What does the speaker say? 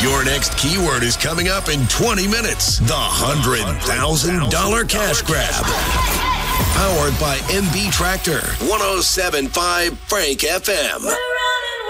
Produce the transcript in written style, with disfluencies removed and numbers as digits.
Your next keyword is coming up in 20 minutes. The $100,000 cash grab. Powered by MB Tractor. 107.5 Frank FM.